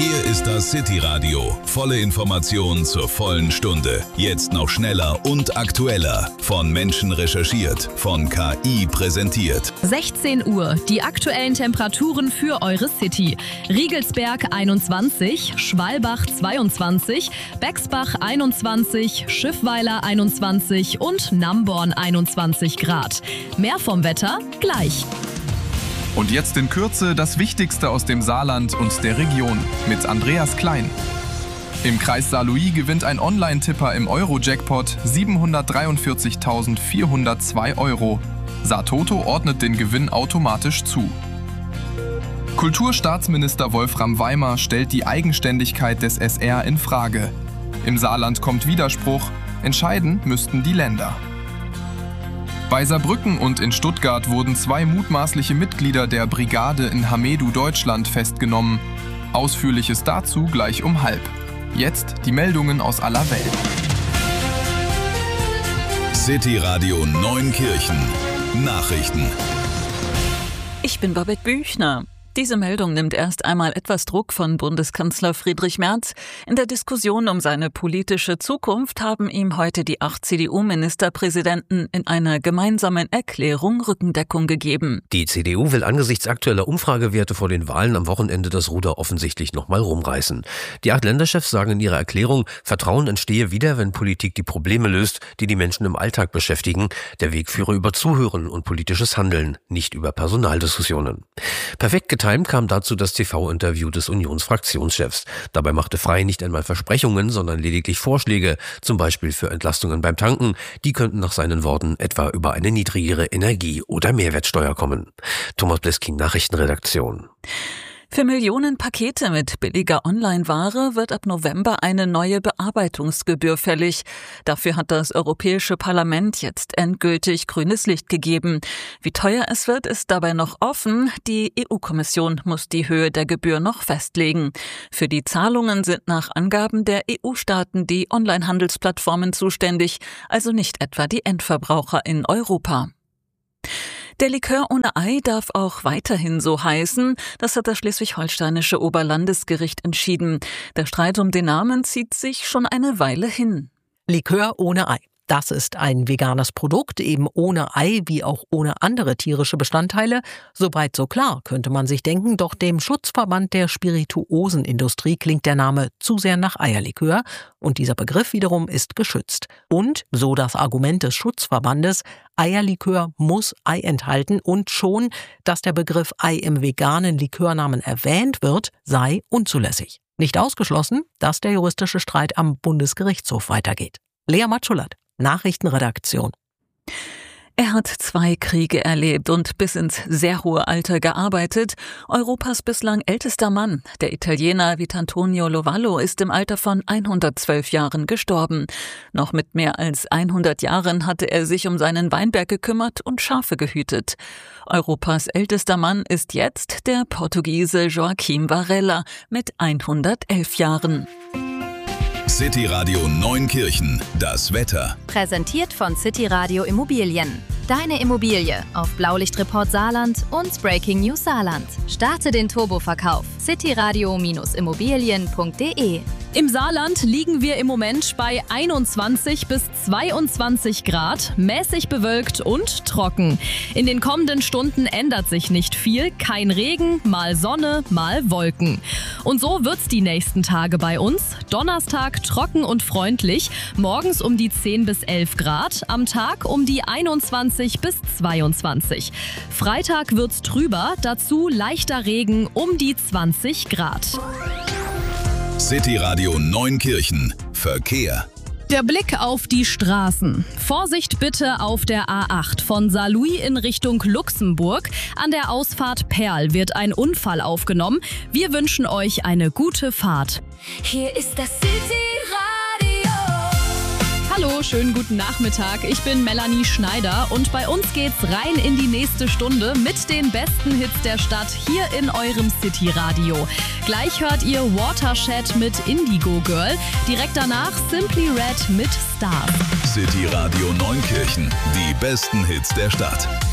Hier ist das City-Radio. Volle Informationen zur vollen Stunde. Jetzt noch schneller und aktueller. Von Menschen recherchiert, von KI präsentiert. 16 Uhr, die aktuellen Temperaturen für eure City. Riegelsberg 21, Schwalbach 22, Bexbach 21, Schiffweiler 21 und Namborn 21 Grad. Mehr vom Wetter gleich. Und jetzt in Kürze das Wichtigste aus dem Saarland und der Region mit Andreas Klein. Im Kreis Saarlouis gewinnt ein Online-Tipper im Euro-Jackpot 743.402 €. Saartoto ordnet den Gewinn automatisch zu. Kulturstaatsminister Wolfram Weimer stellt die Eigenständigkeit des SR in Frage. Im Saarland kommt Widerspruch, entscheiden müssten die Länder. Bei Saarbrücken und in Stuttgart wurden 2 mutmaßliche Mitglieder der Brigade in Hamedu, Deutschland, festgenommen. Ausführliches dazu gleich um 12:30. Jetzt die Meldungen aus aller Welt. City-Radio Neunkirchen. Nachrichten. Ich bin Babette Büchner. Diese Meldung nimmt erst einmal etwas Druck von Bundeskanzler Friedrich Merz. In der Diskussion um seine politische Zukunft haben ihm heute die 8 CDU-Ministerpräsidenten in einer gemeinsamen Erklärung Rückendeckung gegeben. Die CDU will angesichts aktueller Umfragewerte vor den Wahlen am Wochenende das Ruder offensichtlich nochmal rumreißen. Die 8 Länderchefs sagen in ihrer Erklärung, Vertrauen entstehe wieder, wenn Politik die Probleme löst, die die Menschen im Alltag beschäftigen. Der Weg führe über Zuhören und politisches Handeln, nicht über Personaldiskussionen. Perfekt getimt kam dazu das TV-Interview des Unionsfraktionschefs. Dabei machte Frey nicht einmal Versprechungen, sondern lediglich Vorschläge, zum Beispiel für Entlastungen beim Tanken. Die könnten nach seinen Worten etwa über eine niedrigere Energie- oder Mehrwertsteuer kommen. Thomas Blesking, Nachrichtenredaktion. Für Millionen Pakete mit billiger Online-Ware wird ab November eine neue Bearbeitungsgebühr fällig. Dafür hat das Europäische Parlament jetzt endgültig grünes Licht gegeben. Wie teuer es wird, ist dabei noch offen. Die EU-Kommission muss die Höhe der Gebühr noch festlegen. Für die Zahlungen sind nach Angaben der EU-Staaten die Online-Handelsplattformen zuständig, also nicht etwa die Endverbraucher in Europa. Der Likör ohne Ei darf auch weiterhin so heißen. Das hat das schleswig-holsteinische Oberlandesgericht entschieden. Der Streit um den Namen zieht sich schon eine Weile hin. Likör ohne Ei. Das ist ein veganes Produkt, eben ohne Ei wie auch ohne andere tierische Bestandteile. Soweit so klar, könnte man sich denken, doch dem Schutzverband der Spirituosenindustrie klingt der Name zu sehr nach Eierlikör und dieser Begriff wiederum ist geschützt. Und, so das Argument des Schutzverbandes, Eierlikör muss Ei enthalten und schon, dass der Begriff Ei im veganen Likörnamen erwähnt wird, sei unzulässig. Nicht ausgeschlossen, dass der juristische Streit am Bundesgerichtshof weitergeht. Lea Matschulat, Nachrichtenredaktion. Er hat 2 Kriege erlebt und bis ins sehr hohe Alter gearbeitet. Europas bislang ältester Mann, der Italiener Vitantonio Lovallo, ist im Alter von 112 Jahren gestorben. Noch mit mehr als 100 Jahren hatte er sich um seinen Weinberg gekümmert und Schafe gehütet. Europas ältester Mann ist jetzt der Portugiese Joaquim Varela mit 111 Jahren. City-Radio Neunkirchen. Das Wetter. Präsentiert von City-Radio Immobilien. Deine Immobilie auf Blaulichtreport Saarland und Breaking News Saarland. Starte den Turboverkauf. cityradio-immobilien.de. Im Saarland liegen wir im Moment bei 21 bis 22 Grad, mäßig bewölkt und trocken. In den kommenden Stunden ändert sich nicht viel, kein Regen, mal Sonne, mal Wolken. Und so wird's die nächsten Tage bei uns. Donnerstag trocken und freundlich, morgens um die 10 bis 11 Grad, am Tag um die 21 bis 22. Freitag wird's trüber, dazu leichter Regen um die 20 Grad. City-Radio Neunkirchen. Verkehr. Der Blick auf die Straßen. Vorsicht bitte auf der A8 von Saarlouis in Richtung Luxemburg. An der Ausfahrt Perl wird ein Unfall aufgenommen. Wir wünschen euch eine gute Fahrt. Hier ist das City-Radio. Hallo, schönen guten Nachmittag. Ich bin Melanie Schneider und bei uns geht's rein in die nächste Stunde mit den besten Hits der Stadt hier in eurem City-Radio. Gleich hört ihr Watershed mit Indigo Girl. Direkt danach Simply Red mit Stars. City-Radio Neunkirchen. Die besten Hits der Stadt.